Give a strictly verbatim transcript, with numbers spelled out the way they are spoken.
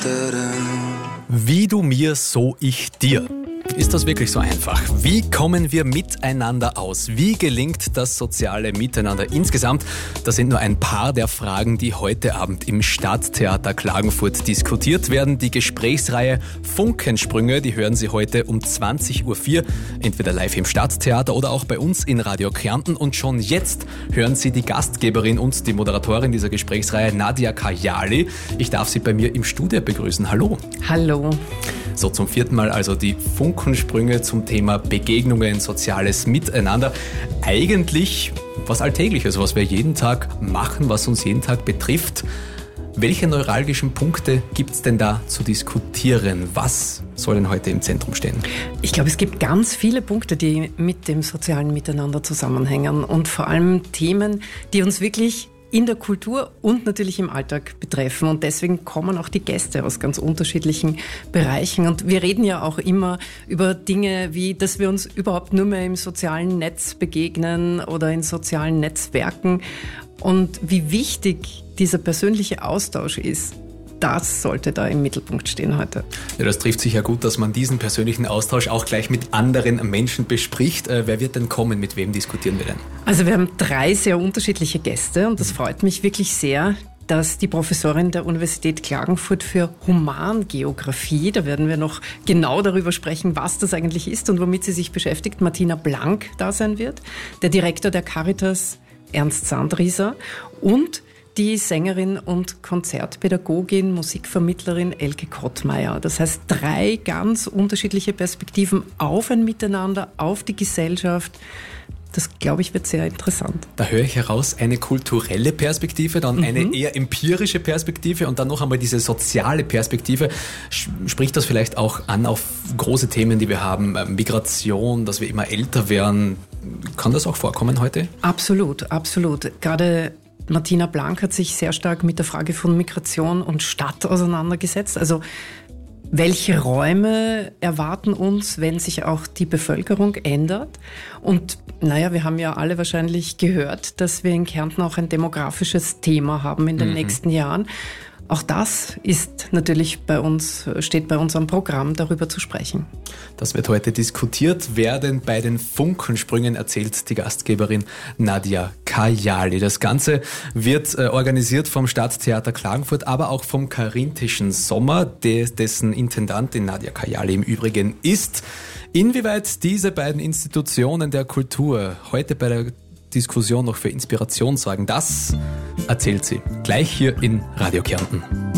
Wie du mir, so ich dir. Ist das wirklich so einfach? Wie kommen wir miteinander aus? Wie gelingt das soziale Miteinander insgesamt? Das sind nur ein paar der Fragen, die heute Abend im Stadttheater Klagenfurt diskutiert werden. Die Gesprächsreihe Funkensprünge, die hören Sie heute um zwanzig Uhr vier, entweder live im Stadttheater oder auch bei uns in Radio Kärnten. Und schon jetzt hören Sie die Gastgeberin und die Moderatorin dieser Gesprächsreihe, Nadia Kajali. Ich darf Sie bei mir im Studio begrüßen. Hallo. Hallo. So, zum vierten Mal also die Funkensprünge zum Thema Begegnungen, soziales Miteinander. Eigentlich was Alltägliches, was wir jeden Tag machen, was uns jeden Tag betrifft. Welche neuralgischen Punkte gibt es denn da zu diskutieren? Was soll denn heute im Zentrum stehen? Ich glaube, es gibt ganz viele Punkte, die mit dem sozialen Miteinander zusammenhängen und vor allem Themen, die uns wirklich in der Kultur und natürlich im Alltag betreffen. Und deswegen kommen auch die Gäste aus ganz unterschiedlichen Bereichen. Und wir reden ja auch immer über Dinge wie, dass wir uns überhaupt nur mehr im sozialen Netz begegnen oder in sozialen Netzwerken. Und wie wichtig dieser persönliche Austausch ist, das sollte da im Mittelpunkt stehen heute. Ja, das trifft sich ja gut, dass man diesen persönlichen Austausch auch gleich mit anderen Menschen bespricht. Äh, wer wird denn kommen? Mit wem diskutieren wir denn? Also wir haben drei sehr unterschiedliche Gäste und das freut mich wirklich sehr, dass die Professorin der Universität Klagenfurt für Humangeografie, da werden wir noch genau darüber sprechen, was das eigentlich ist und womit sie sich beschäftigt, Martina Blank da sein wird, der Direktor der Caritas Ernst Sandrieser und die Sängerin und Konzertpädagogin, Musikvermittlerin Elke Kottmeier. Das heißt, drei ganz unterschiedliche Perspektiven auf ein Miteinander, auf die Gesellschaft. Das, glaube ich, wird sehr interessant. Da höre ich heraus, eine kulturelle Perspektive, dann mhm. eine eher empirische Perspektive und dann noch einmal diese soziale Perspektive. Spricht das vielleicht auch an auf große Themen, die wir haben? Migration, dass wir immer älter werden. Kann das auch vorkommen heute? Absolut, absolut. Gerade Martina Blank hat sich sehr stark mit der Frage von Migration und Stadt auseinandergesetzt. Also welche Räume erwarten uns, wenn sich auch die Bevölkerung ändert? Und naja, wir haben ja alle wahrscheinlich gehört, dass wir in Kärnten auch ein demografisches Thema haben in den mhm. nächsten Jahren. Auch das ist natürlich bei uns, steht bei uns am Programm, darüber zu sprechen. Das wird heute diskutiert werden. Bei den Funkensprüngen erzählt die Gastgeberin Nadia Kajali. Das Ganze wird äh, organisiert vom Stadttheater Klagenfurt, aber auch vom Karinthischen Sommer, des, dessen Intendantin Nadia Kajali im Übrigen ist. Inwieweit diese beiden Institutionen der Kultur heute bei der Diskussion noch für Inspiration sorgen, das erzählt sie gleich hier in Radio Kärnten.